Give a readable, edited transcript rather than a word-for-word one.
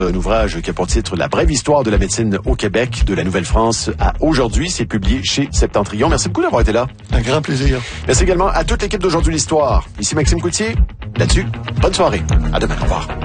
Un ouvrage qui a pour titre La brève histoire de la médecine au Québec, de la Nouvelle-France à aujourd'hui. C'est publié chez Septentrion. Merci beaucoup d'avoir été là. Un grand plaisir. Merci également à toute l'équipe d'Aujourd'hui l'Histoire. Ici Maxime Coutier. Là-dessus, bonne soirée. À demain. Au revoir.